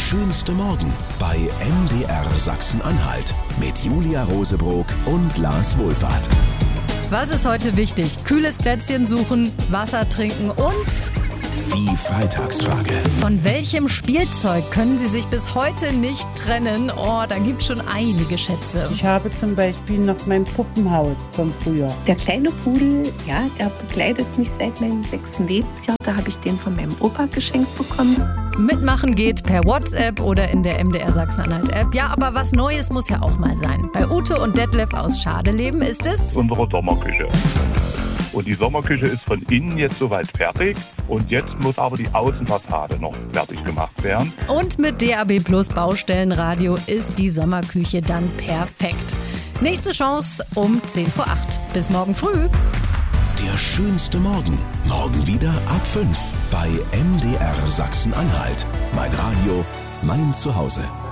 schönste Morgen bei MDR Sachsen-Anhalt mit Julia Rosebrock und Lars Wohlfahrt. Was ist heute wichtig? Kühles Plätzchen suchen, Wasser trinken und... Die Freitagsfrage. Von welchem Spielzeug können Sie sich bis heute nicht trennen? Oh, da gibt es schon einige Schätze. Ich habe zum Beispiel noch mein Puppenhaus von früher. Der kleine Pudel, ja, der begleitet mich seit meinem 6. Lebensjahr. Da habe ich den von meinem Opa geschenkt bekommen. Mitmachen geht per WhatsApp oder in der MDR Sachsen-Anhalt-App. Ja, aber was Neues muss ja auch mal sein. Bei Ute und Detlef aus Schadeleben ist es... unsere Sommerküche. Und die Sommerküche ist von innen jetzt soweit fertig. Und jetzt muss aber die Außenfassade noch fertig gemacht werden. Und mit DAB Plus Baustellenradio ist die Sommerküche dann perfekt. Nächste Chance um 10 vor 8. Bis morgen früh. Der schönste Morgen. Morgen wieder ab 5 bei MDR Sachsen-Anhalt. Mein Radio, mein Zuhause.